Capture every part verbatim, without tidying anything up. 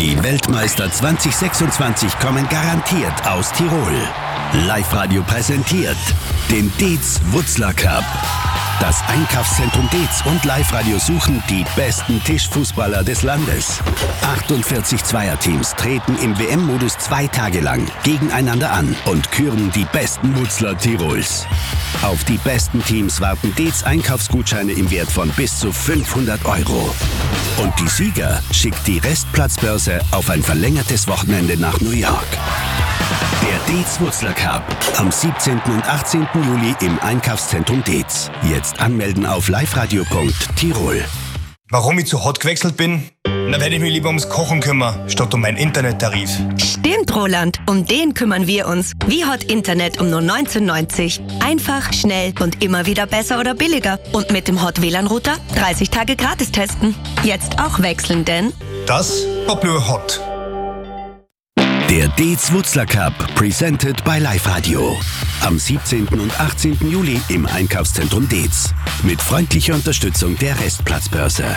Die Weltmeister zwanzig sechsundzwanzig kommen garantiert aus Tirol. Live-Radio präsentiert den Dietz Wutzler Cup. Das Einkaufszentrum Dietz und Live-Radio suchen die besten Tischfußballer des Landes. achtundvierzig Zweierteams treten im W M-Modus zwei Tage lang gegeneinander an und küren die besten Wutzler Tirols. Auf die besten Teams warten Dietz Einkaufsgutscheine im Wert von bis zu fünfhundert Euro. Und die Sieger schickt die Restplatzbörse auf ein verlängertes Wochenende nach New York. Der Dietz Wutzler Cup am siebzehnten und achtzehnten Juli im Einkaufszentrum Dietz. Jetzt anmelden auf liveradio punkt tirol. Warum ich zu Hot gewechselt bin? Na, werde ich mich lieber ums Kochen kümmern, statt um meinen Internettarif. Stimmt, Roland. Um den kümmern wir uns. Wie Hot Internet um nur neunzehn neunzig. Einfach, schnell und immer wieder besser oder billiger. Und mit dem Hot W L A N-Router dreißig Tage gratis testen. Jetzt auch wechseln, denn Das war nur Hot. Der Dietz Wutzler Cup, presented by Live-Radio. Am siebzehnten und achtzehnten Juli im Einkaufszentrum Dietz. Mit freundlicher Unterstützung der Restplatzbörse.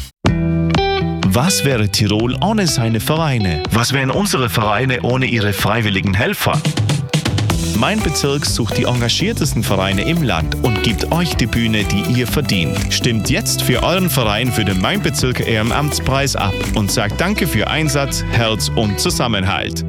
Was wäre Tirol ohne seine Vereine? Was wären unsere Vereine ohne ihre freiwilligen Helfer? Mein Bezirk sucht die engagiertesten Vereine im Land und gibt euch die Bühne, die ihr verdient. Stimmt jetzt für euren Verein für den Mein Bezirk Ehrenamtspreis ab und sagt Danke für Einsatz, Herz und Zusammenhalt.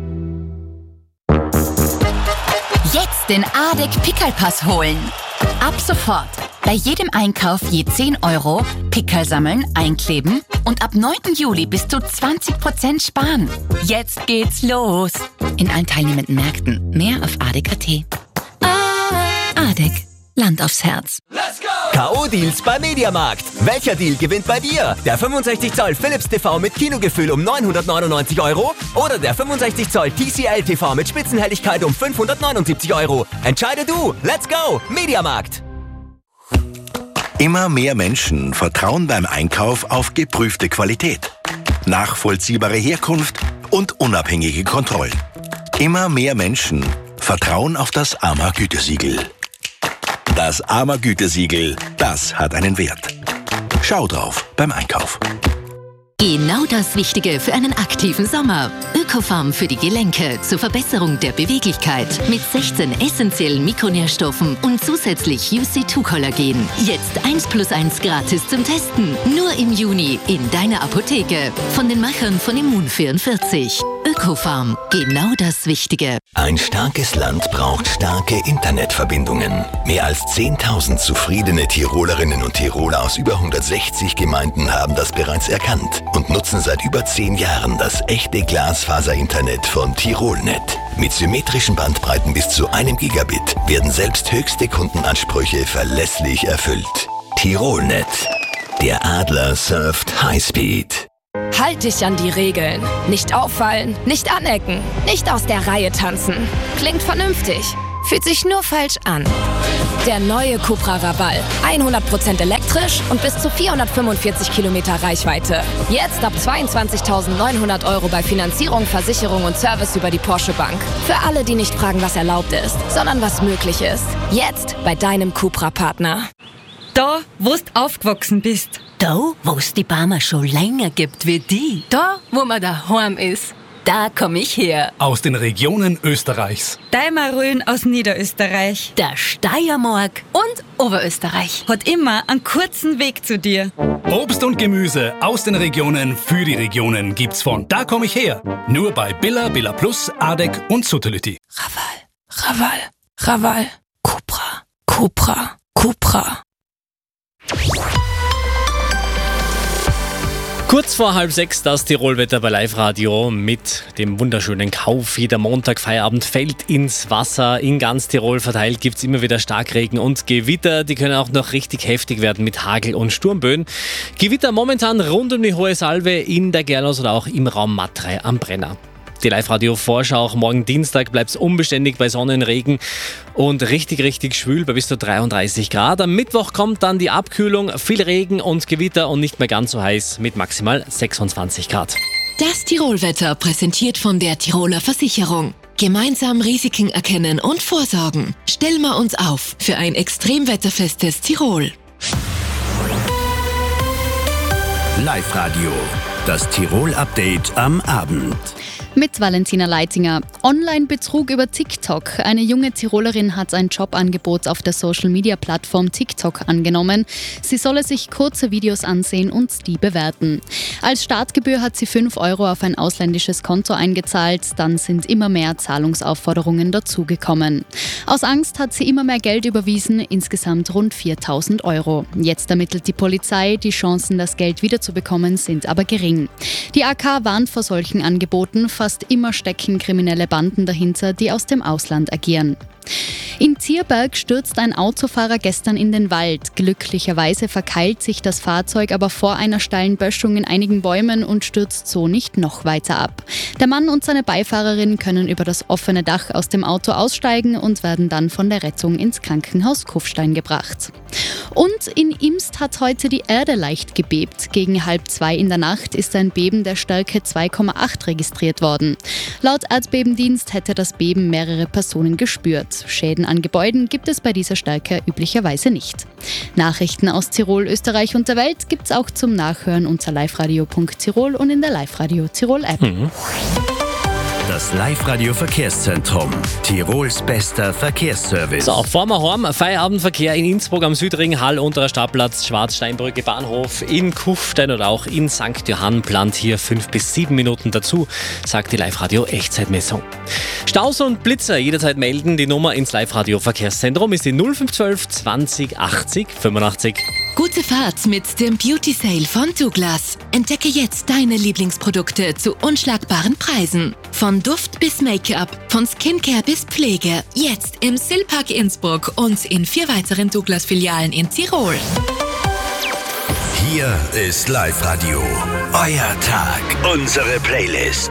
Jetzt den A D E C Pickerlpass holen. Ab sofort. Bei jedem Einkauf je zehn Euro, Pickerl sammeln, einkleben und ab neunten Juli bis zu zwanzig Prozent sparen. Jetzt geht's los. In allen teilnehmenden Märkten. Mehr auf A D E C punkt A T. A D E C. Land aufs Herz. K O-Deals bei Mediamarkt. Welcher Deal gewinnt bei dir? Der fünfundsechzig Zoll Philips T V mit Kinogefühl um neunhundertneunundneunzig Euro oder der fünfundsechzig Zoll T C L T V mit Spitzenhelligkeit um fünfhundertneunundsiebzig Euro? Entscheide du. Let's go. Mediamarkt. Immer mehr Menschen vertrauen beim Einkauf auf geprüfte Qualität, nachvollziehbare Herkunft und unabhängige Kontrollen. Immer mehr Menschen vertrauen auf das A M A-Gütesiegel. Das A M A-Gütesiegel, das hat einen Wert. Schau drauf beim Einkauf. Genau das Richtige für einen aktiven Sommer. Ökofarm für die Gelenke zur Verbesserung der Beweglichkeit mit sechzehn essentiellen Mikronährstoffen und zusätzlich U C zwei Kollagen. Jetzt eins plus eins gratis zum Testen. Nur im Juni in deiner Apotheke. Von den Machern von Immun vierundvierzig. Ökofarm, genau das Wichtige. Ein starkes Land braucht starke Internetverbindungen. Mehr als zehntausend zufriedene Tirolerinnen und Tiroler aus über hundertsechzig Gemeinden haben das bereits erkannt und nutzen seit über zehn Jahren das echte Glasfaser-Internet von Tirolnet. Mit symmetrischen Bandbreiten bis zu einem Gigabit werden selbst höchste Kundenansprüche verlässlich erfüllt. Tirolnet. Der Adler surft Highspeed. Halt dich an die Regeln. Nicht auffallen, nicht anecken, nicht aus der Reihe tanzen. Klingt vernünftig, fühlt sich nur falsch an. Der neue Cupra Raval. hundert Prozent elektrisch und bis zu vierhundertfünfundvierzig Kilometer Reichweite. Jetzt ab zweiundzwanzigtausendneunhundert Euro bei Finanzierung, Versicherung und Service über die Porsche Bank. Für alle, die nicht fragen, was erlaubt ist, sondern was möglich ist. Jetzt bei deinem Cupra-Partner. Da, wo du aufgewachsen bist. Da, wo es die Barmer schon länger gibt wie die. Da, wo man daheim ist. Da komme ich her. Aus den Regionen Österreichs. Deimarön aus Niederösterreich. Der Steiermark. Und Oberösterreich. Hat immer einen kurzen Weg zu dir. Obst und Gemüse aus den Regionen für die Regionen gibt's von Da komme ich her. Nur bei Billa, Billa Plus, A D E C und Suttelütti. Raval, Raval, Raval. Cupra, Cupra, Cupra. Kurz vor halb sechs das Tirolwetter bei Live-Radio mit dem wunderschönen Kauf. Jeder Montag, Feierabend fällt ins Wasser. In ganz Tirol verteilt gibt es immer wieder Starkregen und Gewitter. Die können auch noch richtig heftig werden mit Hagel und Sturmböen. Gewitter momentan rund um die Hohe Salve in der Gerlos oder auch im Raum Matrei am Brenner. Die Live-Radio-Vorschau, auch morgen Dienstag bleibt es unbeständig bei Sonnenregen und richtig, richtig schwül bei bis zu dreiunddreißig Grad. Am Mittwoch kommt dann die Abkühlung, viel Regen und Gewitter und nicht mehr ganz so heiß mit maximal sechsundzwanzig Grad. Das Tirolwetter präsentiert von der Tiroler Versicherung. Gemeinsam Risiken erkennen und vorsorgen. Stellen wir uns auf für ein extremwetterfestes Tirol. Live-Radio. Das Tirol-Update am Abend. Mit Valentina Leitinger. Online-Betrug über TikTok. Eine junge Tirolerin hat ein Jobangebot auf der Social-Media-Plattform TikTok angenommen. Sie solle sich kurze Videos ansehen und die bewerten. Als Startgebühr hat sie fünf Euro auf ein ausländisches Konto eingezahlt. Dann sind immer mehr Zahlungsaufforderungen dazugekommen. Aus Angst hat sie immer mehr Geld überwiesen, insgesamt rund viertausend Euro. Jetzt ermittelt die Polizei. Die Chancen, das Geld wiederzubekommen, sind aber gering. Die A K warnt vor solchen Angeboten. Fast immer stecken kriminelle Banden dahinter, die aus dem Ausland agieren. In Zierberg stürzt ein Autofahrer gestern in den Wald. Glücklicherweise verkeilt sich das Fahrzeug aber vor einer steilen Böschung in einigen Bäumen und stürzt so nicht noch weiter ab. Der Mann und seine Beifahrerin können über das offene Dach aus dem Auto aussteigen und werden dann von der Rettung ins Krankenhaus Kufstein gebracht. Und in Imst hat heute die Erde leicht gebebt. Gegen halb zwei in der Nacht ist ein Beben der Stärke zwei Komma acht registriert worden. Laut Erdbebendienst hätte das Beben mehrere Personen gespürt. Schäden an Gebäuden gibt es bei dieser Stärke üblicherweise nicht. Nachrichten aus Tirol, Österreich und der Welt gibt's auch zum Nachhören unter liveradio punkt tirol und in der Live-Radio Tirol App. Mhm. Das Live-Radio-Verkehrszentrum. Tirols bester Verkehrsservice. So, fahren wir heim. Feierabendverkehr in Innsbruck am Südring, Hall, Unterer Stadtplatz, Schwarzsteinbrücke, Bahnhof, in Kufstein oder auch in Sankt Johann plant hier fünf bis sieben Minuten dazu, sagt die Live-Radio-Echtzeitmessung. Staus und Blitzer jederzeit melden. Die Nummer ins Live-Radio-Verkehrszentrum ist die null fünf eins zwei zwanzig achtzig fünfundachtzig. Gute Fahrt mit dem Beauty Sale von Douglas. Entdecke jetzt deine Lieblingsprodukte zu unschlagbaren Preisen. Von Duft bis Make-up, von Skincare bis Pflege. Jetzt im Silpark Innsbruck und in vier weiteren Douglas-Filialen in Tirol. Hier ist Live-Radio. Euer Tag. Unsere Playlist.